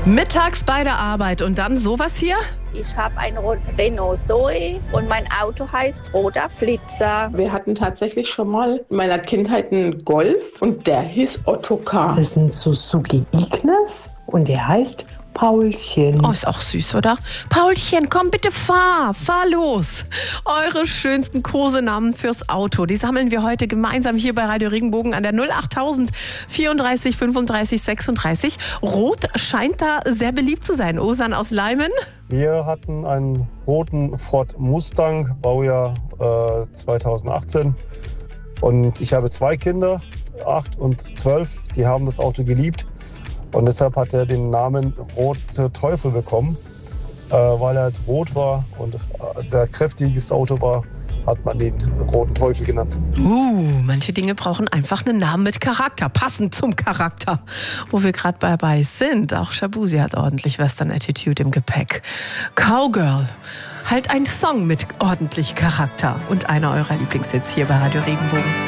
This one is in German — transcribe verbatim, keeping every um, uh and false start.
Mittags bei der Arbeit und dann sowas hier? Ich habe ein Renault Zoe und mein Auto heißt Roter Flitzer. Wir hatten tatsächlich schon mal in meiner Kindheit einen Golf und der hieß Ottokar. Das ist ein Suzuki Ignis und der heißt Paulchen. Oh, ist auch süß, oder? Paulchen, komm bitte, fahr, fahr los. Eure schönsten Kosenamen fürs Auto, die sammeln wir heute gemeinsam hier bei Radio Regenbogen an der null achttausend vierunddreißig fünfunddreißig sechsunddreißig. Rot scheint da sehr beliebt zu sein. Osan aus Leimen? Wir hatten einen roten Ford Mustang, Baujahr äh, zweitausendachtzehn. Und ich habe zwei Kinder, acht und zwölf, die haben das Auto geliebt. Und deshalb hat er den Namen Rote Teufel bekommen, äh, weil er halt rot war und ein sehr kräftiges Auto war, hat man den Roten Teufel genannt. Uh, manche Dinge brauchen einfach einen Namen mit Charakter, passend zum Charakter. Wo wir gerade dabei sind, auch Shabuzi hat ordentlich Western-Attitude im Gepäck. Cowgirl, halt ein Song mit ordentlich Charakter und einer eurer Lieblingshits hier bei Radio Regenbogen.